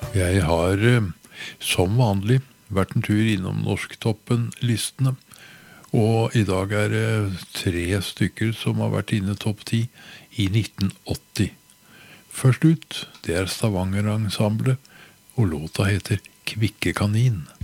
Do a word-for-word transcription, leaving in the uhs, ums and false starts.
Jeg har eh, som vanlig vært en tur innom Norsktoppen-listene, og i dag er det tre stykker som har vært inne topp ti i nitten åtti. Først ut, det er Stavanger-ensemblet, og låta heter Kvikke kanin.